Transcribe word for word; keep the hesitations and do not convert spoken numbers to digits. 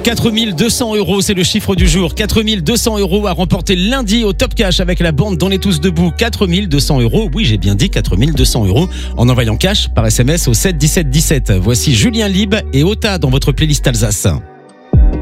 quatre mille deux cents euros, c'est le chiffre du jour. quatre mille deux cents euros à remporter lundi au Top Cash avec la bande dans les tous debout. quatre mille deux cents euros, oui j'ai bien dit quatre mille deux cents euros en envoyant cash par S M S au sept dix-sept dix-sept. Voici Julien Lib et Ota dans votre playlist Alsace.